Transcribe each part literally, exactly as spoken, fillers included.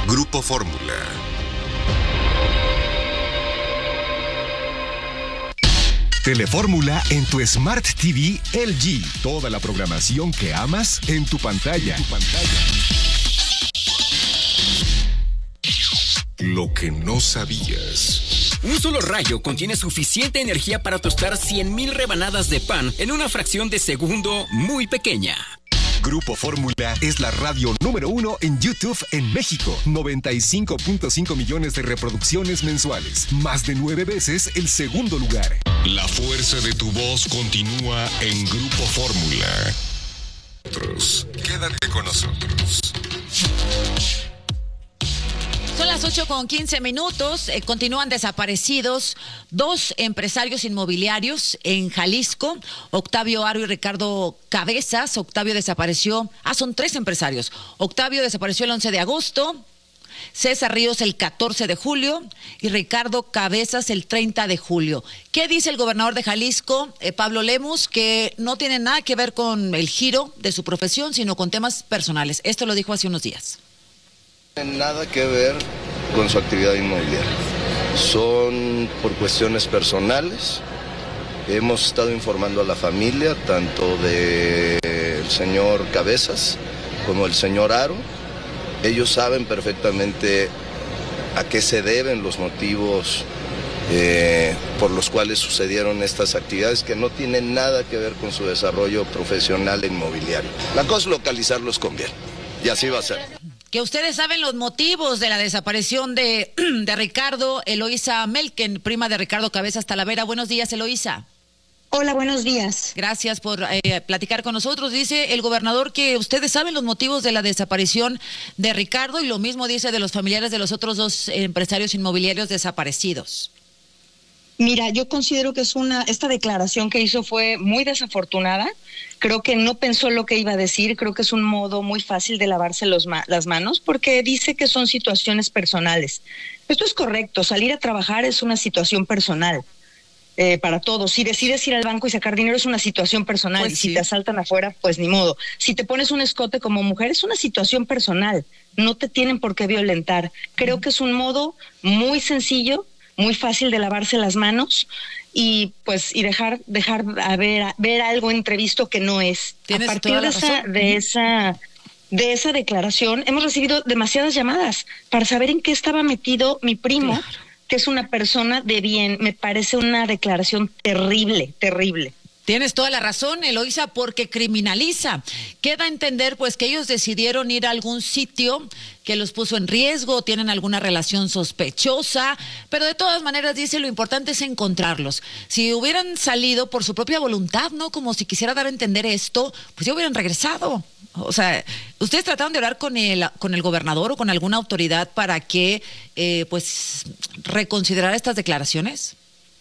Grupo Fórmula. Telefórmula en tu Smart T V L G. Toda la programación que amas en tu pantalla. En tu pantalla. Lo que no sabías. Un solo rayo contiene suficiente energía para tostar cien mil rebanadas de pan en una fracción de segundo muy pequeña. Grupo Fórmula es la radio número uno en YouTube en México. noventa y cinco punto cinco millones de reproducciones mensuales. Más de nueve veces el segundo lugar. La fuerza de tu voz continúa en Grupo Fórmula. Quédate con nosotros. Son las ocho con quince minutos. Eh, continúan desaparecidos dos empresarios inmobiliarios en Jalisco, Octavio Aro y Ricardo Cabezas. Octavio desapareció, ah, son tres empresarios. Octavio desapareció el once de agosto, César Ríos el catorce de julio y Ricardo Cabezas el treinta de julio. ¿Qué dice el gobernador de Jalisco, eh, Pablo Lemus? Que no tiene nada que ver con el giro de su profesión, sino con temas personales. Esto lo dijo hace unos días. No tiene nada que ver con su actividad inmobiliaria. Son por cuestiones personales. Hemos estado informando a la familia, tanto del señor Cabezas como el señor Aro. Ellos saben perfectamente a qué se deben los motivos eh, por los cuales sucedieron estas actividades, que no tienen nada que ver con su desarrollo profesional e inmobiliario. La cosa es localizarlos con bien, y así va a ser. Que ustedes saben los motivos de la desaparición de, de Ricardo. Eloísa Melken, prima de Ricardo Cabezas Talavera. Buenos días, Eloísa. Hola, buenos días. Gracias por eh, platicar con nosotros. Dice el gobernador que ustedes saben los motivos de la desaparición de Ricardo y lo mismo dice de los familiares de los otros dos empresarios inmobiliarios desaparecidos. Mira, yo considero que es una esta declaración que hizo fue muy desafortunada. Creo que no pensó lo que iba a decir. Creo que es un modo muy fácil de lavarse los ma- las manos porque dice que son situaciones personales. Esto es correcto. Salir a trabajar es una situación personal eh, para todos. Si decides ir al banco y sacar dinero es una situación personal. Pues y sí. si te asaltan afuera, pues ni modo. Si te pones un escote como mujer es una situación personal. No te tienen por qué violentar. Creo que es un modo muy sencillo, muy fácil de lavarse las manos y pues y dejar dejar a ver a, ver algo entrevisto que no es. A partir de esa de esa de esa declaración hemos recibido demasiadas llamadas para saber en qué estaba metido mi primo, claro, que es una persona de bien. Me parece una declaración terrible, terrible. Tienes toda la razón, Eloísa, porque criminaliza. Queda a entender pues que ellos decidieron ir a algún sitio que los puso en riesgo, tienen alguna relación sospechosa, pero de todas maneras dice lo importante es encontrarlos. Si hubieran salido por su propia voluntad, ¿no? Como si quisiera dar a entender esto, pues ya hubieran regresado. O sea, ¿ustedes trataron de hablar con el, con el gobernador o con alguna autoridad para que eh, pues reconsiderara estas declaraciones?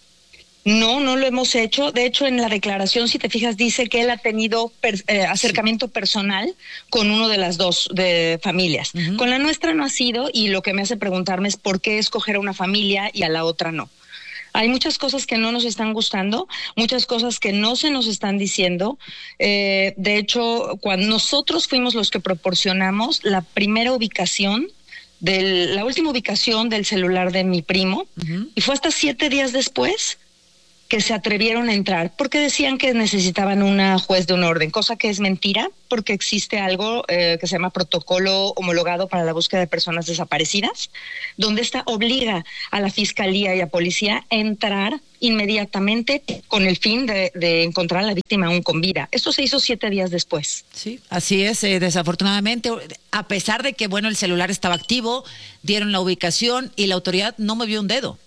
No, no lo hemos hecho. De hecho, en la declaración, si te fijas, dice que él ha tenido per, eh, acercamiento personal con uno de las dos de familias. Uh-huh. Con la nuestra no ha sido, y lo que me hace preguntarme es por qué escoger a una familia y a la otra no. Hay muchas cosas que no nos están gustando, muchas cosas que no se nos están diciendo. Eh, de hecho, cuando nosotros fuimos los que proporcionamos la primera ubicación, del, la última ubicación del celular de mi primo, uh-huh, y fue hasta siete días después que se atrevieron a entrar, porque decían que necesitaban una juez de un orden, cosa que es mentira, porque existe algo eh, que se llama protocolo homologado para la búsqueda de personas desaparecidas, donde esta obliga a la fiscalía y a policía a entrar inmediatamente con el fin de, de encontrar a la víctima aún con vida. Esto se hizo siete días después. Sí, así es, eh, desafortunadamente, a pesar de que, bueno, el celular estaba activo, dieron la ubicación y la autoridad no movió un dedo.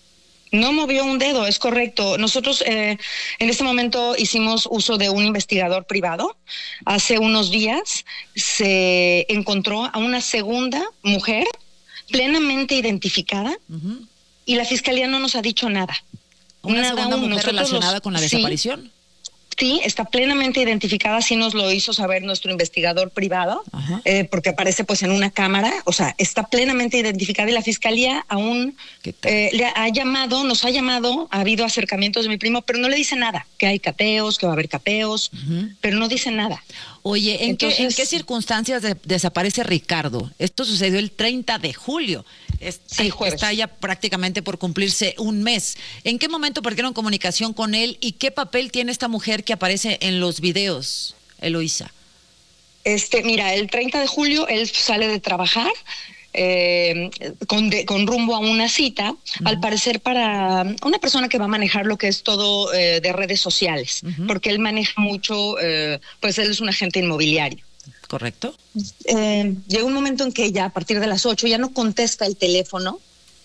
No movió un dedo, es correcto. Nosotros eh, en este momento hicimos uso de un investigador privado. Hace unos días se encontró a una segunda mujer plenamente identificada, uh-huh, y la fiscalía no nos ha dicho nada. ¿Una nada segunda aún. mujer Nosotros relacionada los, con la desaparición? Sí, Sí, está plenamente identificada, sí nos lo hizo saber nuestro investigador privado, eh, porque aparece pues en una cámara, o sea, está plenamente identificada y la fiscalía aún eh, le ha llamado, nos ha llamado, ha habido acercamientos de mi primo, pero no le dice nada, que hay cateos, que va a haber cateos, uh-huh. pero no dice nada. Oye, ¿en, Entonces, qué, ¿en qué circunstancias de, desaparece Ricardo? Esto sucedió el treinta de julio. Es, sí, jueves. Está ya prácticamente por cumplirse un mes. ¿En qué momento perdieron comunicación con él y qué papel tiene esta mujer que aparece en los videos, Eloísa? Este, mira, el treinta de julio él sale de trabajar eh, con, de, con rumbo a una cita, uh-huh. al parecer para una persona que va a manejar lo que es todo eh, de redes sociales, uh-huh. porque él maneja mucho, eh, pues él es un agente inmobiliario. ¿Correcto? Eh, llega un momento en que ya a partir de las ocho ya no contesta el teléfono.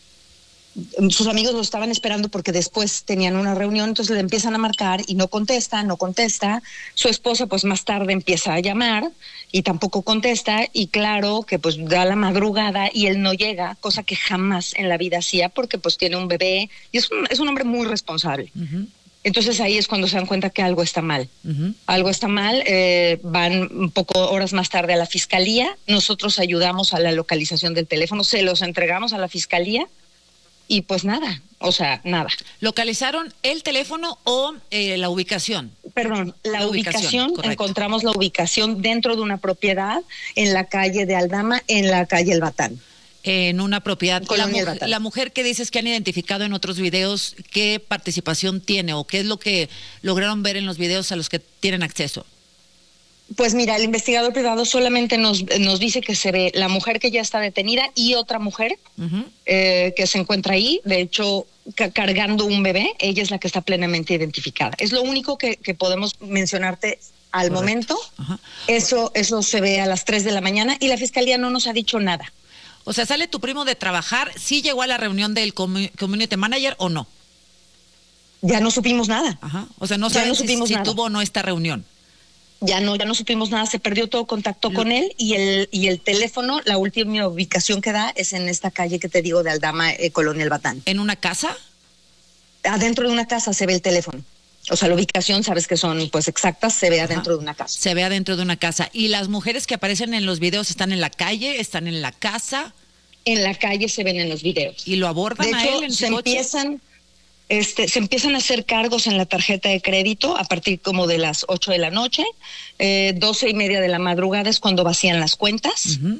Sus amigos lo estaban esperando porque después tenían una reunión, entonces le empiezan a marcar y no contesta, no contesta. Su esposa pues más tarde empieza a llamar y tampoco contesta, y claro que pues da la madrugada y él no llega, cosa que jamás en la vida hacía porque pues tiene un bebé y es un, es un hombre muy responsable. Uh-huh. Entonces ahí es cuando se dan cuenta que algo está mal. Uh-huh. Algo está mal, eh, van un poco horas más tarde a la fiscalía, nosotros ayudamos a la localización del teléfono, se los entregamos a la fiscalía y pues nada, o sea, nada. ¿Localizaron el teléfono o eh, la ubicación? Perdón, la, la ubicación, ubicación encontramos la ubicación dentro de una propiedad en la calle de Aldama, en la calle El Batán. En una propiedad. La, mu- Batán. la mujer que dices que han identificado en otros videos, ¿qué participación tiene o qué es lo que lograron ver en los videos a los que tienen acceso? Pues mira, el investigador privado solamente nos, nos dice que se ve la mujer que ya está detenida y otra mujer uh-huh. eh, que se encuentra ahí, de hecho, ca- cargando un bebé. Ella es la que está plenamente identificada. Es lo único que, que podemos mencionarte al Correcto. momento. Uh-huh. Eso, eso se ve a las tres de la mañana y la fiscalía no nos ha dicho nada. O sea, ¿sale tu primo de trabajar? ¿Sí llegó a la reunión del community manager o no? Ya no supimos nada. Ajá. O sea, no sabemos no si, si tuvo o no esta reunión. Ya no, ya no supimos nada, se perdió todo contacto Lo... con él y el y el teléfono, la última ubicación que da es en esta calle que te digo de Aldama, eh, Colonia El Batán. ¿En una casa? Adentro de una casa se ve el teléfono. O sea, la ubicación, sabes que son pues exactas, se ve Ajá. adentro de una casa. Se ve adentro de una casa. ¿Y las mujeres que aparecen en los videos están en la calle, están en la casa? En la calle se ven en los videos. ¿Y lo abordan de a hecho, él en se su coche? empiezan... Este, se empiezan a hacer cargos en la tarjeta de crédito a partir como de las ocho de la noche, eh, doce y media de la madrugada es cuando vacían las cuentas. Uh-huh.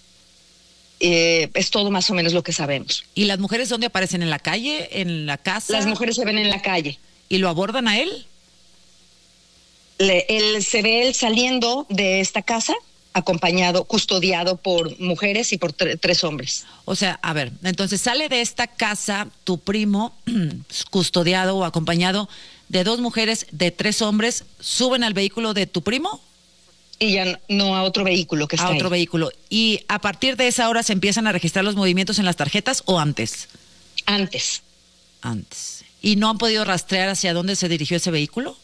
Eh, es todo más o menos lo que sabemos. ¿Y las mujeres dónde aparecen? ¿En la calle? ¿En la casa? Las mujeres se ven en la calle. ¿Y lo abordan a él? Le, él se ve él saliendo de esta casa acompañado, custodiado por mujeres y por tre- tres hombres. O sea, a ver, entonces sale de esta casa tu primo, custodiado o acompañado de dos mujeres, de tres hombres, ¿suben al vehículo de tu primo? Y ya no a otro vehículo que está A otro ahí. vehículo. ¿Y a partir de esa hora se empiezan a registrar los movimientos en las tarjetas o antes? Antes. Antes. ¿Y no han podido rastrear hacia dónde se dirigió ese vehículo?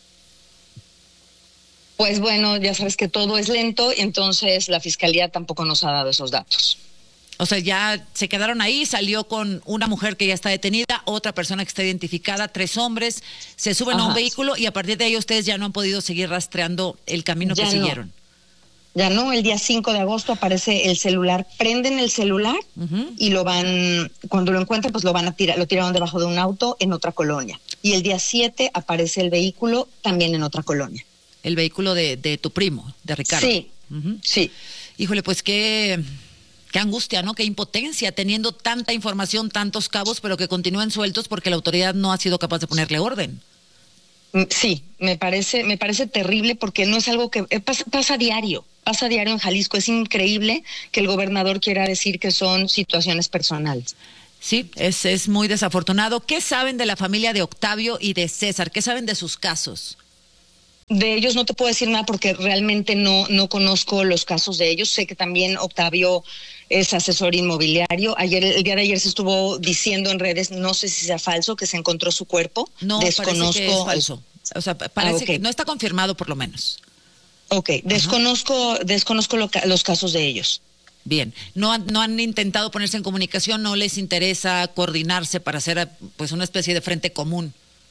Pues bueno, ya sabes que todo es lento, entonces la fiscalía tampoco nos ha dado esos datos. O sea, ya se quedaron ahí, salió con una mujer que ya está detenida, otra persona que está identificada, tres hombres, se suben Ajá. a un vehículo y a partir de ahí ustedes ya no han podido seguir rastreando el camino ya que no. siguieron. Ya no, el día cinco de agosto aparece el celular, prenden el celular uh-huh. y lo van, cuando lo encuentran, pues lo van a tirar, lo tiraron debajo de un auto en otra colonia. Y el día siete aparece el vehículo también en otra colonia. El vehículo de, de tu primo, de Ricardo. Sí, uh-huh. sí. Híjole, pues qué, qué angustia, ¿no? Qué impotencia, teniendo tanta información, tantos cabos, pero que continúen sueltos porque la autoridad no ha sido capaz de ponerle orden. Sí, me parece, me parece terrible porque no es algo que eh, pasa, pasa a diario, pasa a diario en Jalisco. Es increíble que el gobernador quiera decir que son situaciones personales. Sí, es, es muy desafortunado. ¿Qué saben de la familia de Octavio y de César? ¿Qué saben de sus casos? De ellos no te puedo decir nada porque realmente no, no conozco los casos de ellos. Sé que también Octavio es asesor inmobiliario. Ayer, el día de ayer se estuvo diciendo en redes, no sé si sea falso, que se encontró su cuerpo. No, desconozco. Parece que es falso. O sea, parece ah, okay. que no está confirmado por lo menos. Ok, desconozco, desconozco lo, los casos de ellos. Bien, no han, no han intentado ponerse en comunicación, no les interesa coordinarse para hacer pues una especie de frente común.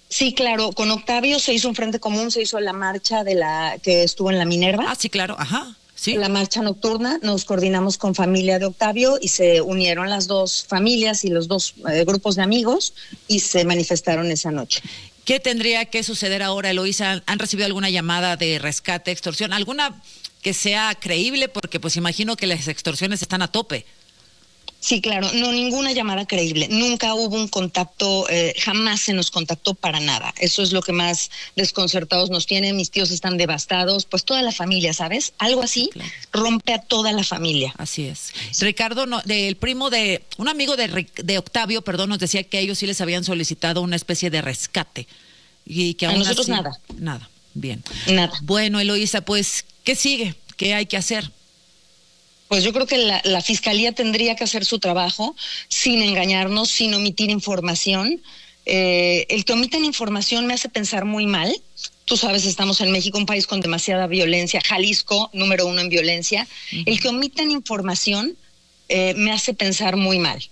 Sí, claro, con Octavio se hizo un frente común, se hizo la marcha de la que estuvo en la Minerva. Ah, sí, claro, ajá, sí. La marcha nocturna, nos coordinamos con familia de Octavio y se unieron las dos familias y los dos eh, grupos de amigos y se manifestaron esa noche. ¿Qué tendría que suceder ahora, Eloísa? ¿Han recibido alguna llamada de rescate, extorsión? ¿Alguna que sea creíble? Porque pues imagino que las extorsiones están a tope. Sí, claro, no, ninguna llamada creíble. Nunca hubo un contacto, eh, jamás se nos contactó para nada. Eso es lo que más desconcertados nos tiene. Mis tíos están devastados, pues toda la familia, ¿sabes? Algo así claro. rompe a toda la familia. Así es. Ricardo, no, del primo de, un amigo de, de Octavio, perdón, nos decía que ellos sí les habían solicitado una especie de rescate. Y que a aún nosotros así, nada. Nada, bien. Nada. Bueno, Eloísa, pues, ¿qué sigue? ¿Qué hay que hacer? Pues yo creo que la, la Fiscalía tendría que hacer su trabajo sin engañarnos, sin omitir información. Eh, el que omitan información me hace pensar muy mal. Tú sabes, estamos en México, un país con demasiada violencia. Jalisco, número uno en violencia. Uh-huh. El que omitan información eh, me hace pensar muy mal.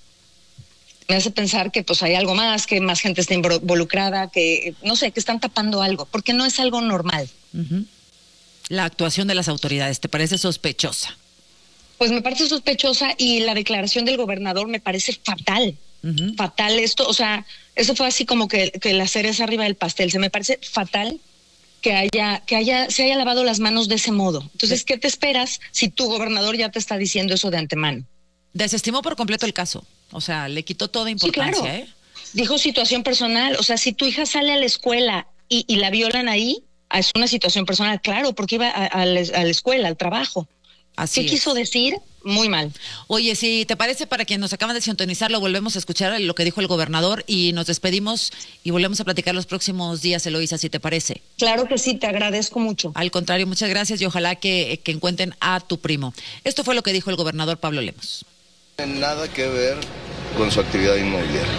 Me hace pensar que pues hay algo más, que más gente está involucrada, que no sé, que están tapando algo, porque no es algo normal. Uh-huh. La actuación de las autoridades, ¿te parece sospechosa? Pues me parece sospechosa y la declaración del gobernador me parece fatal, uh-huh. fatal esto, o sea, eso fue así como que, que la cereza arriba del pastel, se me parece fatal que haya, que haya, se haya lavado las manos de ese modo. Entonces, ¿qué te esperas si tu gobernador ya te está diciendo eso de antemano? Desestimó por completo el caso, o sea, le quitó toda importancia, sí, claro. ¿eh? Dijo situación personal, o sea, si tu hija sale a la escuela y, y la violan ahí, es una situación personal, claro, porque iba a, a, la, a la escuela, al trabajo. Así ¿Qué es. quiso decir? Muy mal. Oye, si te parece, para quienes nos acaban de sintonizar, lo volvemos a escuchar lo que dijo el gobernador y nos despedimos y volvemos a platicar los próximos días, Eloísa, si te parece. Claro que sí, te agradezco mucho. Al contrario, muchas gracias y ojalá que, que encuentren a tu primo. Esto fue lo que dijo el gobernador Pablo Lemos. No tiene nada que ver con su actividad inmobiliaria.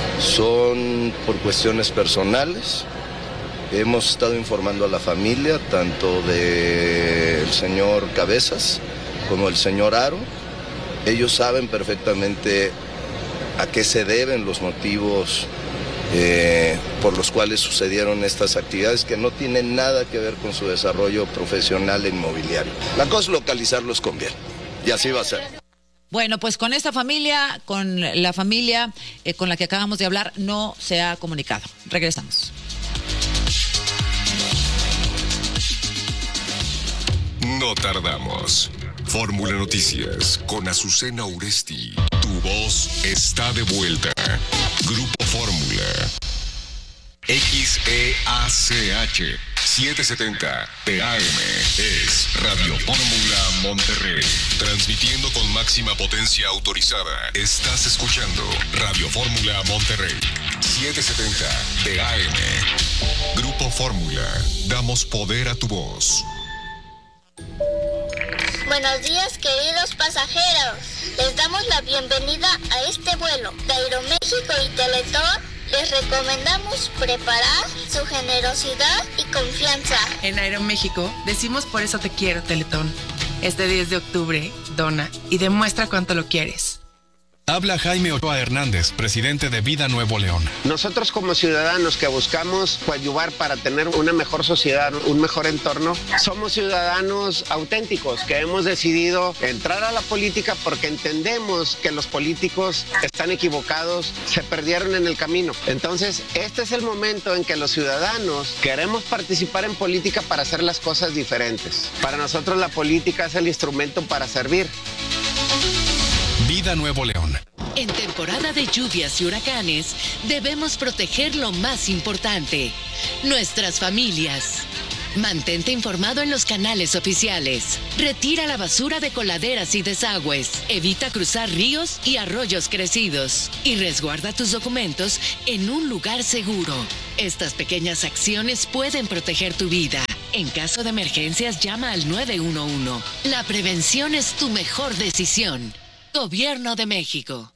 Son por cuestiones personales. Hemos estado informando a la familia, tanto del señor Cabezas como el señor Aro. Ellos saben perfectamente a qué se deben los motivos eh, por los cuales sucedieron estas actividades, que no tienen nada que ver con su desarrollo profesional e inmobiliario. La cosa es localizarlos con bien, y así va a ser. Bueno, pues con esta familia, con la familia eh, con la que acabamos de hablar, no se ha comunicado. Regresamos. No tardamos. Fórmula Noticias con Azucena Uresti. Tu voz está de vuelta. Grupo Fórmula. X E A C H setecientos setenta T A M es Radio Fórmula Monterrey. Transmitiendo con máxima potencia autorizada. Estás escuchando Radio Fórmula Monterrey. setecientos setenta T A M. Grupo Fórmula. Damos poder a tu voz. Buenos días, queridos pasajeros. Les damos la bienvenida a este vuelo de Aeroméxico y Teletón. Les recomendamos preparar su generosidad y confianza. En Aeroméxico decimos por eso te quiero, Teletón. Este diez de octubre, dona y demuestra cuánto lo quieres. Habla Jaime Ochoa Hernández, presidente de Vida Nuevo León. Nosotros como ciudadanos que buscamos coadyuvar para tener una mejor sociedad, un mejor entorno, somos ciudadanos auténticos que hemos decidido entrar a la política porque entendemos que los políticos están equivocados, se perdieron en el camino. Entonces, este es el momento en que los ciudadanos queremos participar en política para hacer las cosas diferentes. Para nosotros la política es el instrumento para servir. Vida Nuevo León. En temporada de lluvias y huracanes, debemos proteger lo más importante, nuestras familias. Mantente informado en los canales oficiales. Retira la basura de coladeras y desagües. Evita cruzar ríos y arroyos crecidos. Y resguarda tus documentos en un lugar seguro. Estas pequeñas acciones pueden proteger tu vida. En caso de emergencias, llama al nueve uno uno. La prevención es tu mejor decisión. Gobierno de México.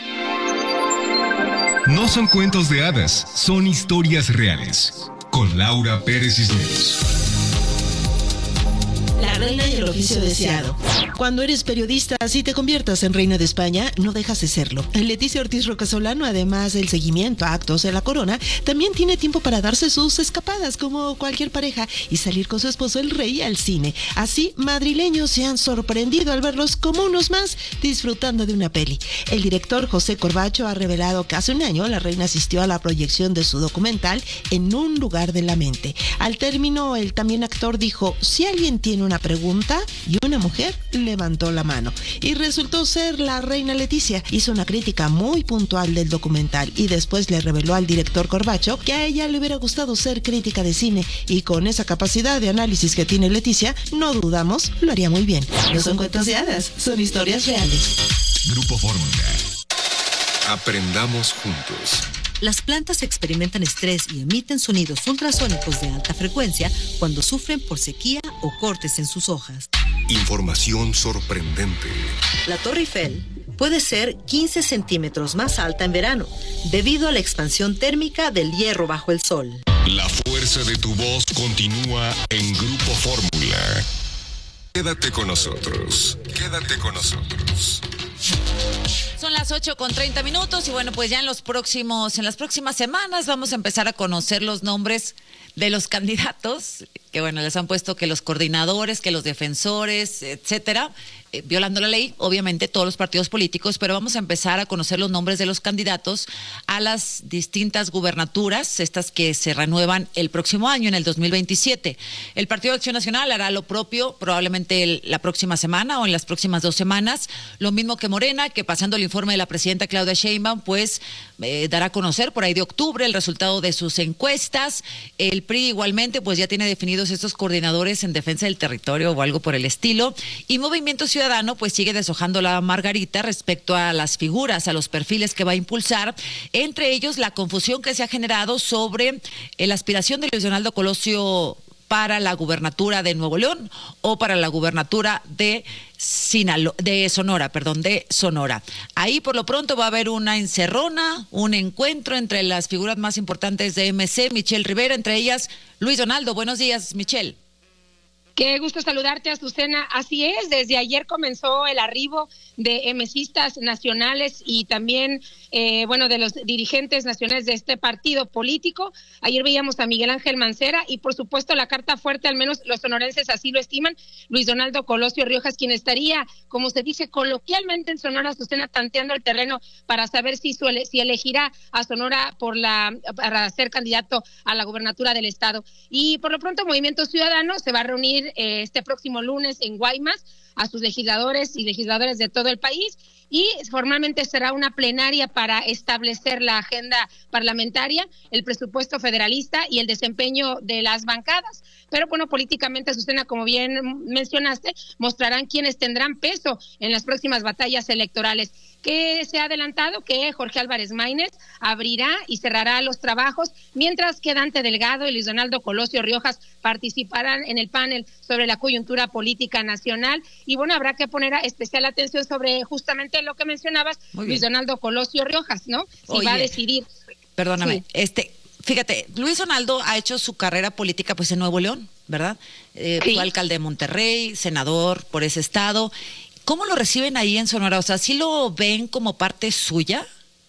No son cuentos de hadas, son historias reales. Con Laura Pérez Cisneros. La La reina y el oficio deseado. Cuando eres periodista, si te conviertas en reina de España, no dejas de serlo. Leticia Ortiz Rocasolano, además del seguimiento a actos de la corona, también tiene tiempo para darse sus escapadas como cualquier pareja y salir con su esposo el rey al cine. Así, madrileños se han sorprendido al verlos como unos más disfrutando de una peli. El director José Corbacho ha revelado que hace un año la reina asistió a la proyección de su documental En un lugar de la mente. Al término, el también actor dijo: si alguien tiene una pregunta, y una mujer levantó la mano. Y resultó ser la reina Leticia. Hizo una crítica muy puntual del documental y después le reveló al director Corbacho que a ella le hubiera gustado ser crítica de cine, y con esa capacidad de análisis que tiene Leticia, no dudamos, lo haría muy bien. No son cuentos de hadas, son historias reales. Grupo Fórmula. Aprendamos juntos. Las plantas experimentan estrés y emiten sonidos ultrasónicos de alta frecuencia cuando sufren por sequía o cortes en sus hojas. Información sorprendente. La Torre Eiffel puede ser quince centímetros más alta en verano, debido a la expansión térmica del hierro bajo el sol. La fuerza de tu voz continúa en Grupo Fórmula. Quédate con nosotros. Quédate con nosotros. Son las ocho con treinta minutos y bueno, pues ya en los próximos, en las próximas semanas vamos a empezar a conocer los nombres de los candidatos, que bueno, les han puesto que los coordinadores, que los defensores, etcétera, eh, violando la ley, obviamente todos los partidos políticos, pero vamos a empezar a conocer los nombres de los candidatos a las distintas gubernaturas, estas que se renuevan el próximo año, en el dos mil veintisiete. El Partido de Acción Nacional hará lo propio probablemente el, la próxima semana o en las próximas dos semanas, lo mismo que Morena, que pasando el informe de la presidenta Claudia Sheinbaum, pues eh, dará a conocer por ahí de octubre el resultado de sus encuestas. El P R I igualmente pues ya tiene definidos estos coordinadores en defensa del territorio o algo por el estilo, y Movimiento Ciudadano pues sigue deshojando la margarita respecto a las figuras, a los perfiles que va a impulsar, entre ellos la confusión que se ha generado sobre eh, la aspiración de Luis Donaldo Colosio para la gubernatura de Nuevo León o para la gubernatura de Sinalo- de Sonora, perdón, de Sonora. Ahí por lo pronto va a haber una encerrona, un encuentro entre las figuras más importantes de M C, Michelle Rivera, entre ellas Luis Donaldo. Buenos días, Michelle. Qué gusto saludarte, Azucena. Así es, desde ayer comenzó el arribo de emesistas nacionales y también, eh, bueno, de los dirigentes nacionales de este partido político. Ayer veíamos a Miguel Ángel Mancera y, por supuesto, la carta fuerte, al menos los sonorenses así lo estiman, Luis Donaldo Colosio Riojas, quien estaría, como se dice coloquialmente en Sonora, Azucena, tanteando el terreno para saber si, su, si elegirá a Sonora por la, para ser candidato a la gubernatura del estado. Y por lo pronto, Movimiento Ciudadano se va a reunir este próximo lunes en Guaymas a sus legisladores y legisladores de todo el país, y formalmente será una plenaria para establecer la agenda parlamentaria, el presupuesto federalista y el desempeño de las bancadas. Pero bueno, políticamente, Azucena, como bien mencionaste, mostrarán quiénes tendrán peso en las próximas batallas electorales. Que se ha adelantado que Jorge Álvarez Maínez abrirá y cerrará los trabajos, mientras que Dante Delgado y Luis Donaldo Colosio Riojas participarán en el panel sobre la coyuntura política nacional. Y bueno, habrá que poner especial atención sobre justamente lo que mencionabas, Luis Donaldo Colosio Riojas, ¿no? Si Oye, va a decidir. Perdóname, sí. este, fíjate, Luis Donaldo ha hecho su carrera política pues en Nuevo León, ¿verdad? Eh, sí. Fue alcalde de Monterrey, senador por ese estado. ¿Cómo lo reciben ahí en Sonora? O sea, ¿sí lo ven como parte suya?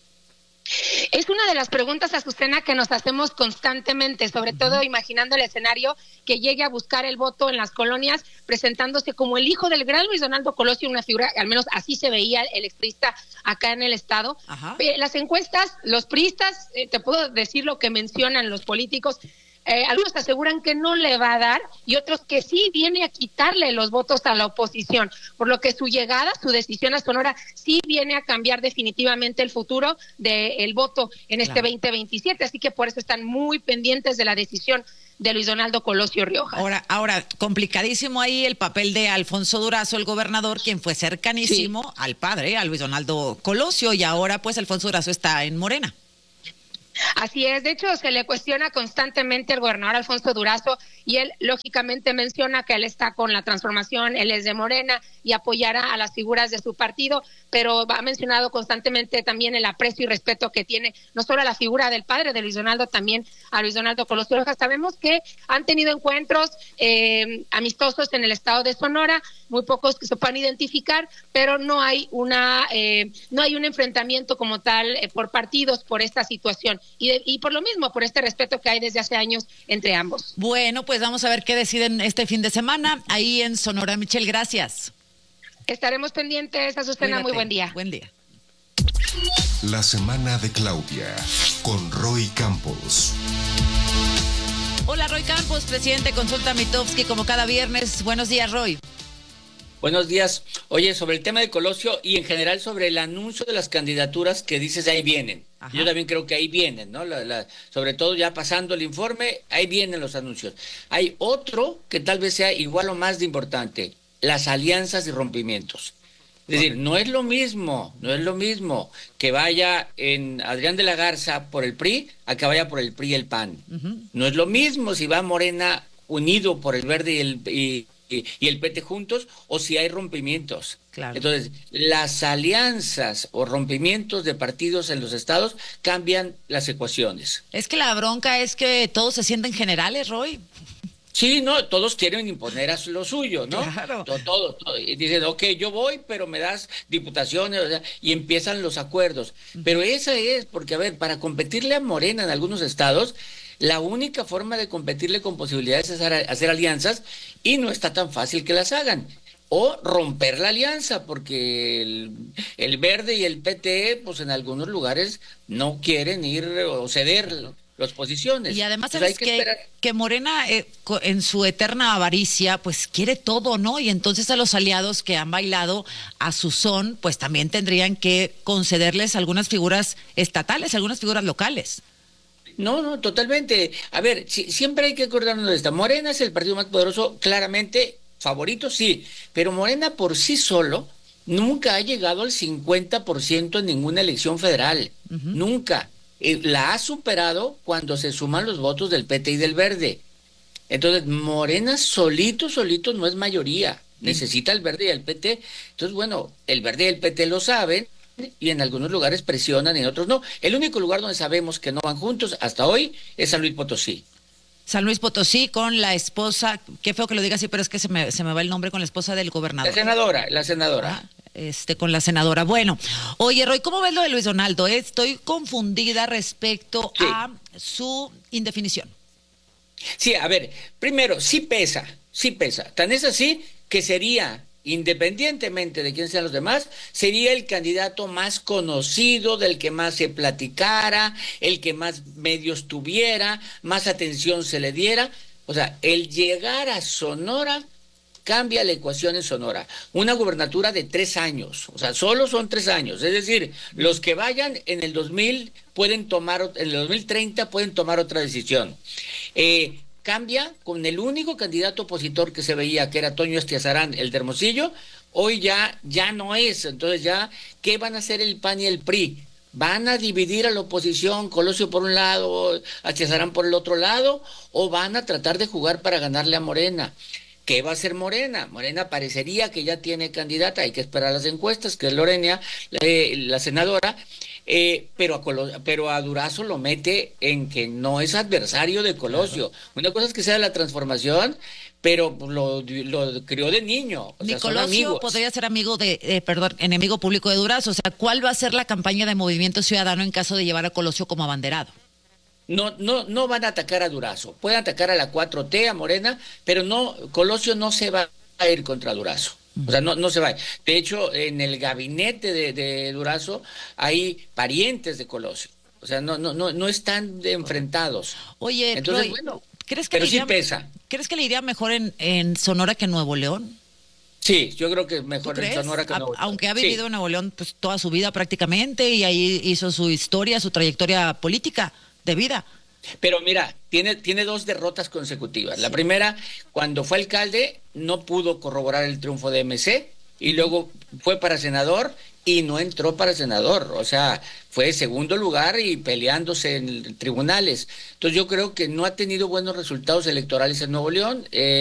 Es una de las preguntas, Azucena, que nos hacemos constantemente, sobre uh-huh. todo imaginando el escenario que llegue a buscar el voto en las colonias, presentándose como el hijo del gran Luis Donaldo Colosio, una figura, al menos así se veía el expriista acá en el estado. Uh-huh. Eh, las encuestas, los priistas, eh, te puedo decir lo que mencionan los políticos. Eh, algunos aseguran que no le va a dar y otros que sí viene a quitarle los votos a la oposición, por lo que su llegada, su decisión a Sonora sí viene a cambiar definitivamente el futuro del voto en este claro. veinte veintisiete, así que por eso están muy pendientes de la decisión de Luis Donaldo Colosio Riojas. Ahora, ahora, complicadísimo ahí el papel de Alfonso Durazo, el gobernador, quien fue cercanísimo sí. al padre, a Luis Donaldo Colosio, y ahora pues Alfonso Durazo está en Morena. Así es, de hecho se le cuestiona constantemente al gobernador Alfonso Durazo y él lógicamente menciona que él está con la transformación, él es de Morena y apoyará a las figuras de su partido, pero ha mencionado constantemente también el aprecio y respeto que tiene no solo a la figura del padre de Luis Donaldo, también a Luis Donaldo Colosio Rojas. Sabemos que han tenido encuentros eh, amistosos en el estado de Sonora, muy pocos que se puedan identificar, pero no hay una eh, no hay un enfrentamiento como tal eh, por partidos por esta situación y, de, y por lo mismo por este respeto que hay desde hace años entre ambos. Bueno, pues vamos a ver qué deciden este fin de semana ahí en Sonora. Michelle, gracias. Estaremos pendientes, Azucena. Muy buen día. Buen día. La semana de Claudia con Roy Campos. Hola, Roy Campos, presidente Consulta Mitofsky, como cada viernes. Buenos días, Roy. Buenos días. Oye, sobre el tema de Colosio y en general sobre el anuncio de las candidaturas que dices ahí vienen. Ajá. Yo también creo que ahí vienen, ¿no? La, la, sobre todo ya pasando el informe, ahí vienen los anuncios. Hay otro que tal vez sea igual o más de importante, las alianzas y rompimientos. Es decir, no es lo mismo, no es lo mismo que vaya en Adrián de la Garza por el P R I a que vaya por el P R I y el P A N. Uh-huh. No es lo mismo si va Morena unido por el Verde y el... Y, Y, y el P T juntos, o si hay rompimientos. Claro. Entonces, las alianzas o rompimientos de partidos en los estados cambian las ecuaciones. Es que la bronca es que todos se sienten generales, Roy. Sí, no, todos quieren imponer a lo suyo, ¿no? Claro. Todo, todo, todo. Y dicen, ok, yo voy, pero me das diputaciones, o sea, y empiezan los acuerdos. Uh-huh. Pero esa es, porque a ver, para competirle a Morena en algunos estados, la única forma de competirle con posibilidades es hacer, hacer alianzas y no está tan fácil que las hagan. O romper la alianza, porque el, el Verde y el P T, pues en algunos lugares no quieren ir o ceder las posiciones. Y además, pues ¿sabes que, que, que Morena, eh, en su eterna avaricia, pues quiere todo, ¿no? Y entonces a los aliados que han bailado a su son, pues también tendrían que concederles algunas figuras estatales, algunas figuras locales. No, no, totalmente. A ver, si, siempre hay que acordarnos de esta. Morena es el partido más poderoso, claramente, favorito, sí, pero Morena por sí solo nunca ha llegado al cincuenta por ciento en ninguna elección federal, uh-huh. Nunca. Eh, la ha superado cuando se suman los votos del P T y del Verde. Entonces, Morena solito, solito no es mayoría, necesita el Verde y el P T. Entonces, bueno, el Verde y el P T lo saben, y en algunos lugares presionan y en otros no. El único lugar donde sabemos que no van juntos hasta hoy es San Luis Potosí. San Luis Potosí con la esposa, qué feo que lo diga así, pero es que se me, se me va el nombre, con la esposa del gobernador. La senadora, la senadora. Ah, este, con la senadora. Bueno, oye, Roy, ¿cómo ves lo de Luis Donaldo? Estoy confundida respecto sí. a su indefinición. Sí, a ver, primero, sí pesa, sí pesa. Tan es así que sería, independientemente de quién sean los demás, sería el candidato más conocido, del que más se platicara, el que más medios tuviera, más atención se le diera. O sea, el llegar a Sonora cambia la ecuación en Sonora. Una gubernatura de tres años, o sea, solo son tres años. Es decir, los que vayan en el dos mil pueden tomar, en el dos mil treinta pueden tomar otra decisión. Eh, cambia con el único candidato opositor que se veía, que era Toño Estiazarán, el de Hermosillo, hoy ya, ya no es. Entonces ya, ¿qué van a hacer el P A N y el P R I? ¿Van a dividir a la oposición, Colosio por un lado, Estiazarán por el otro lado, o van a tratar de jugar para ganarle a Morena? ¿Qué va a hacer Morena? Morena parecería que ya tiene candidata, hay que esperar las encuestas, que es Lorena, eh, la senadora, eh, pero, a Colo- pero a Durazo lo mete en que no es adversario de Colosio. Claro. Una cosa es que sea la transformación, pero lo, lo crió de niño. O Ni sea, Colosio podría ser amigo de, eh, perdón, enemigo público de Durazo. O sea, ¿cuál va a ser la campaña de Movimiento Ciudadano en caso de llevar a Colosio como abanderado? No, no, no van a atacar a Durazo. Pueden atacar a la cuatro T, a Morena, pero no, Colosio no se va a ir contra Durazo. O sea, no, no se va. De hecho, en el gabinete de, de Durazo hay parientes de Colosio. O sea, no, no, no, no están enfrentados. Oye, entonces, Roy, bueno, ¿crees que pero le iría, sí pesa. ¿crees que le iría mejor en, en Sonora que en Nuevo León? Sí, yo creo que mejor en Sonora que en Nuevo León. Aunque ha vivido sí. en Nuevo León pues toda su vida prácticamente, y ahí hizo su historia, su trayectoria política de vida. Pero mira, tiene, tiene dos derrotas consecutivas. Sí. La primera, cuando fue alcalde, no pudo corroborar el triunfo de M C, y luego fue para senador y no entró para senador, o sea, fue segundo lugar y peleándose en tribunales. Entonces yo creo que no ha tenido buenos resultados electorales en Nuevo León. Eh,